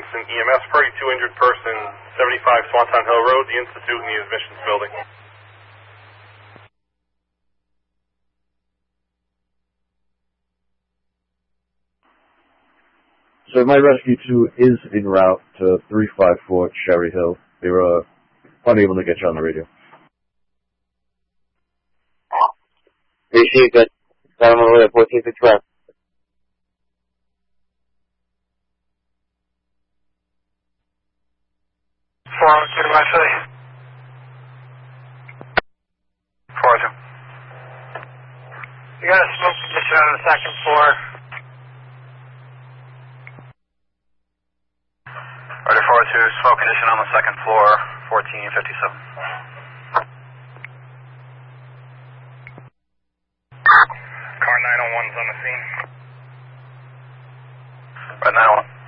Livingston EMS. 32 injured person, 75 Swanton Hill Road, the Institute and the admissions building. So my rescue 2 is en route to 354 Cherry Hill. They were unable to get you on the radio. Appreciate it. Got him on the way at 1465. You got a smoke condition on the second floor. Ready 4-2, smoke condition on the second floor, 1457. Car 901's on the scene. Right, 901.